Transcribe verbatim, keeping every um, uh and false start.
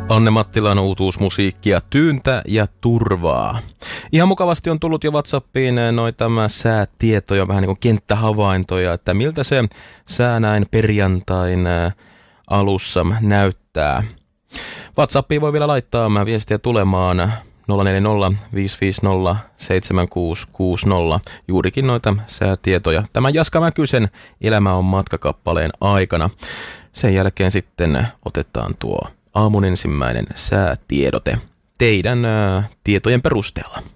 Anne Mattilan uutuusmusiikkia, tyyntä ja turvaa. Ihan mukavasti on tullut jo WhatsAppiin noita säätietoja, vähän niin kuin kenttähavaintoja, että miltä se sää näin perjantain alussa näyttää. WhatsAppiin voi vielä laittaa viestiä tulemaan nolla neljä nolla viisi viisi nolla seitsemän kuusi kuusi nolla, juurikin noita säätietoja. Tämän Jaska Mäkysen Elämä on matkakappaleen aikana. Sen jälkeen sitten otetaan tuo aamun ensimmäinen säätiedote teidän ää, tietojen perusteella.